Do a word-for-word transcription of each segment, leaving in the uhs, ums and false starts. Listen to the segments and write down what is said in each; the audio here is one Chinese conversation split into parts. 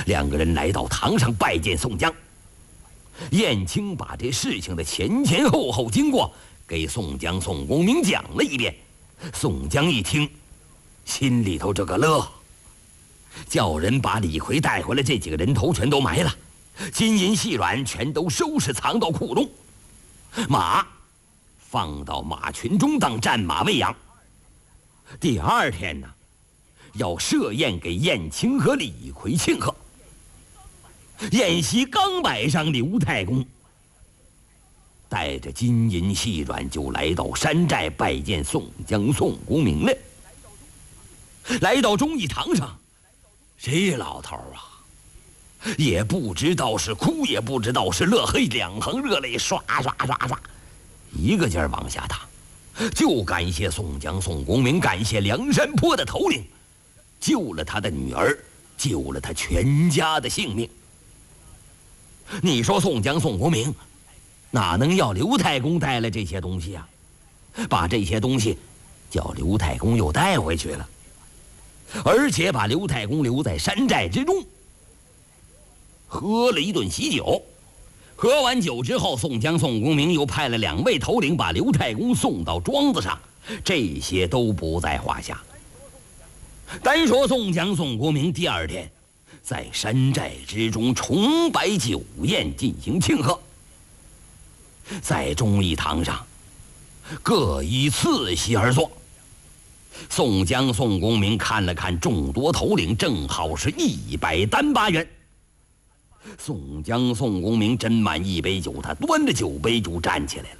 两个人来到堂上拜见宋江。燕青把这事情的前前后后经过给宋江、宋公明讲了一遍。宋江一听，心里头这个乐，叫人把李逵带回来这几个人头全都埋了，金银细软全都收拾藏到库中，马放到马群中当战马喂养。第二天呢，要设宴给燕青和李逵庆贺。宴席刚摆上，刘太公带着金银细软就来到山寨拜见宋江、宋公明了。来到忠义堂上，这老头啊，也不知道是哭也不知道是乐，嘿，两行热泪刷刷刷刷一个劲儿往下淌，就感谢宋江、宋公明，感谢梁山泊的头领，救了他的女儿，救了他全家的性命。你说宋江、宋公明哪能要刘太公带来这些东西啊？把这些东西叫刘太公又带回去了，而且把刘太公留在山寨之中，喝了一顿喜酒。喝完酒之后，宋江、宋公明又派了两位头领把刘太公送到庄子上，这些都不在话下。单说宋江、宋公明第二天在山寨之中重摆酒宴进行庆贺。在忠义堂上各依次席而坐。宋江、宋公明看了看众多头领，正好是一百单八员。宋江、宋公明斟满一杯酒，他端着酒杯就站起来了。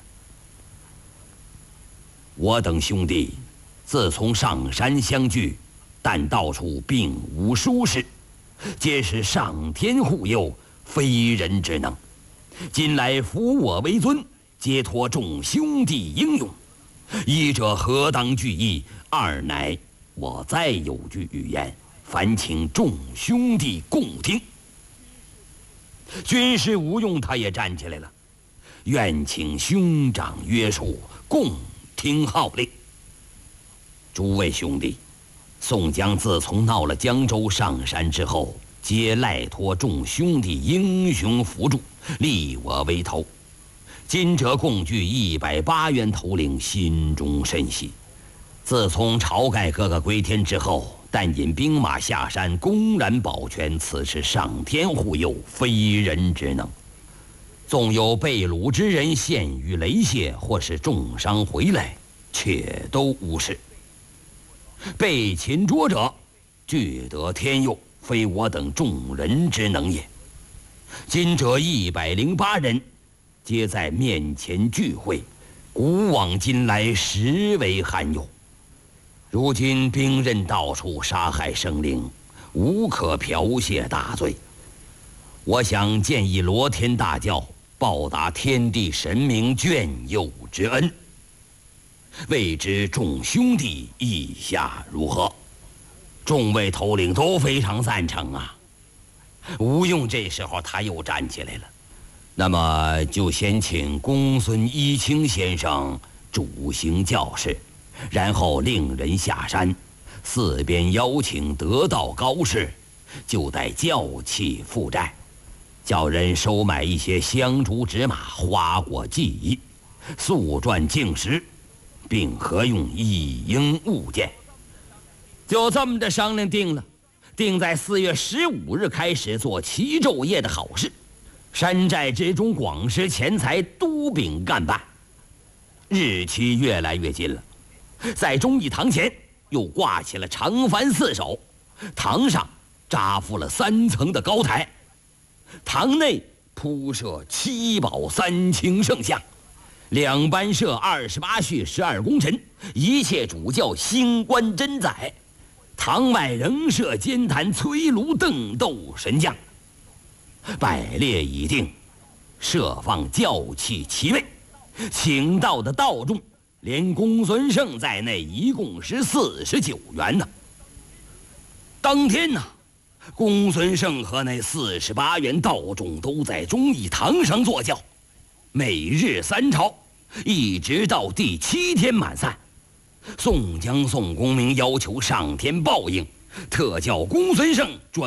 我等兄弟自从上山相聚，但到处并无殊事，皆是上天护佑，非人之能。今来扶我为尊，皆托众兄弟英勇。一者何当惧意，二乃我再有句语言，烦请众兄弟共听。军师吴用他也站起来了，愿请兄长约束，共听号令。诸位兄弟，宋江自从闹了江州上山之后，皆赖托众兄弟英雄扶助，立我为头。今者共聚一百八员头领，心中甚喜。自从晁盖哥哥归天之后，但引兵马下山，公然保全，此是上天护佑，非人之能。纵有被掳之人陷于雷泄，或是重伤回来，却都无事。被擒捉者，俱得天佑，非我等众人之能也。今者一百零八人，皆在面前聚会，古往今来，实为罕有。如今兵刃到处，杀害生灵，无可剽窃大罪。我想建议罗天大教，报答天地神明眷佑之恩。未知众兄弟意下如何？众位头领都非常赞成啊。吴用这时候他又站起来了，那么就先请公孙一清先生主行教示，然后令人下山，四边邀请得道高士，就待教器赴寨，叫人收买一些香烛纸马、花果祭仪、素馔净食，并合用一应物件。就这么着商量定了，定在四月十五日开始做齐昼夜的好事，山寨之中广施钱财，多秉干办。日期越来越近了，在忠义堂前又挂起了长幡四手，堂上扎敷了三层的高台，堂内铺设七宝三清圣像，两班设二十八序十二功臣，一切主教星官真宰。堂外仍设监坛崔炉邓斗神将，摆列已定，设放教器齐位，请到的道众连公孙胜在内，一共是四十九员呢。当天呢，公孙胜和那四十八员道众都在忠义堂上坐教，每日三朝，一直到第七天满散。宋江、宋公明要求上天报应，特叫公孙胜专